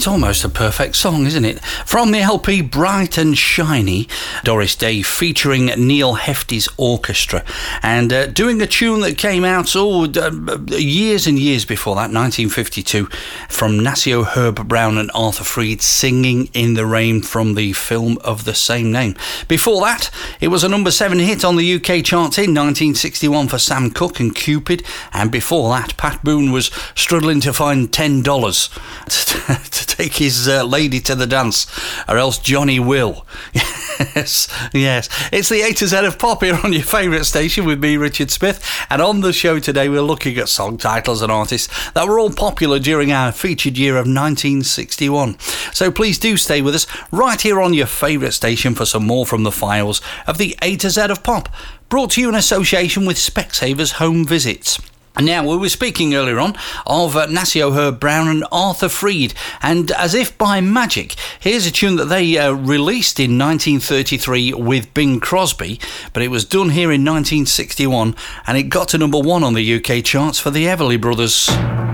It's almost a perfect song, isn't it? From the LP Bright and Shiny, Doris Day featuring Neil Hefti's orchestra, and doing a tune that came out years and years before that, 1952, from Nacio Herb Brown and Arthur Freed, Singing in the Rain, from the film of the same name. Before that, it was a number 7 hit on the UK charts in 1961 for Sam Cooke and Cupid, and before that, Pat Boone was struggling to find $10 to take his lady to the dance, or else Johnny will. Yes. It's the A to Z of Pop here on your favourite station with me, Richard Smith, and on the show today we're looking at song titles and artists that were all popular during our featured year of 1961. So please do stay with us right here on your favourite station for some more from the files of the A to Z of Pop, brought to you in association with Specsavers Home Visits. Now, we were speaking earlier on of Nacio Herb Brown and Arthur Freed, and as if by magic, here's a tune that they released in 1933 with Bing Crosby, but it was done here in 1961, and it got to number 1 on the UK charts for the Everly Brothers.